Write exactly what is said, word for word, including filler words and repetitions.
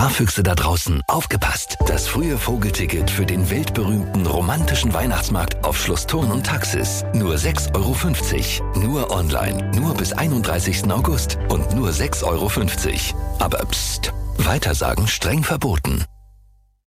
Sparfüchse da draußen, aufgepasst! Das frühe Vogelticket für den weltberühmten romantischen Weihnachtsmarkt auf Schloss Thurn und Taxis. Nur sechs Euro fünfzig. Nur online. Nur bis einunddreißigsten August. Und nur sechs Euro fünfzig. Aber psst! Weitersagen streng verboten.